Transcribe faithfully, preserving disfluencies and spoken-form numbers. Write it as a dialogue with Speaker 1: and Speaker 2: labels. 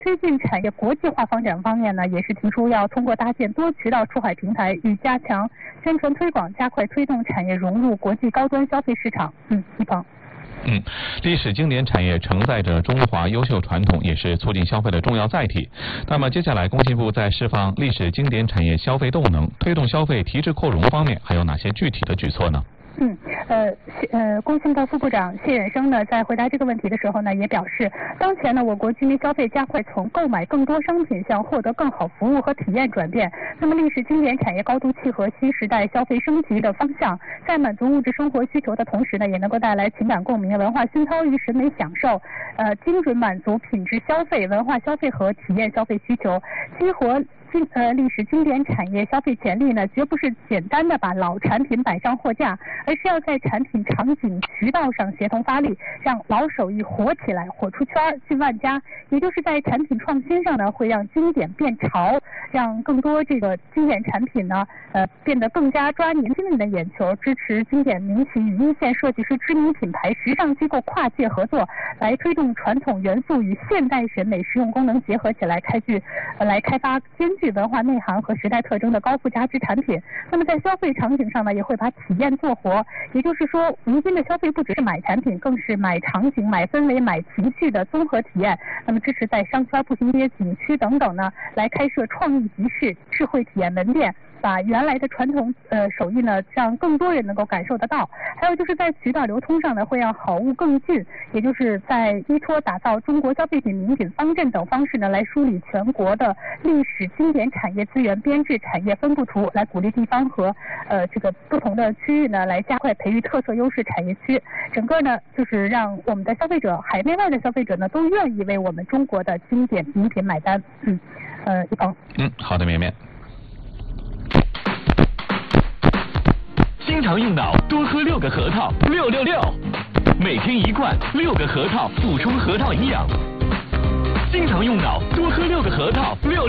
Speaker 1: 推进产业国际化发展方面呢，也是提出要通过搭建多渠道出海平台，与加强宣传推广，加快推动产业融入国际高端消费市场。嗯，一鹏。
Speaker 2: 嗯，历史经典产业承载着中华优秀传统，也是促进消费的重要载体。那么接下来，工信部在释放历史经典产业消费动能、推动消费提质扩容方面，还有哪些具体的举措呢？
Speaker 1: 嗯，呃，呃，工信部副部长谢远生呢，在回答这个问题的时候呢，也表示，当前呢，我国居民消费加快从购买更多商品向获得更好服务和体验转变。那么，历史经典产业高度契合新时代消费升级的方向，在满足物质生活需求的同时呢，也能够带来情感共鸣、文化熏陶与审美享受，呃，精准满足品质消费、文化消费和体验消费需求，激活。经呃历史经典产业消费潜力呢，绝不是简单的把老产品摆上货架，而是要在产品场景渠道上协同发力，让老手艺火起来，火出圈进万家。也就是在产品创新上呢，会让经典变潮，让更多这个经典产品呢，呃变得更加抓年轻人的眼球，支持经典民企与一线设计师、知名品牌、时尚机构跨界合作，来推动传统元素与现代审美实用功能结合起来，开具呃来开发兼具文化内涵和时代特征的高附加值产品。那么在消费场景上呢，也会把体验做活。也就是说，如今的消费不只是买产品，更是买场景、买氛围、买情绪的综合体验。那么支持在商圈、步行街、景区等等呢，来开设创意集市、智慧体验门店，把原来的传统呃手艺呢，让更多人能够感受得到。还有就是在渠道流通上呢，会让好物更近，也就是在依托打造中国消费品名品方阵等方式呢，来梳理全国的历史经典产业资源编制、产业分布图，来鼓励地方和呃这个不同的区域呢，来加快培育特色优势产业区。整个呢，就是让我们的消费者，海内外的消费者呢，都愿意为我们中国的经典名品买单。嗯，呃，一鹏。
Speaker 2: 嗯，好的，绵绵。
Speaker 3: 经常用脑，多喝六个核桃，六六六，每天一罐，六个核桃补充核桃营养。经常用脑，多喝六个核桃，六。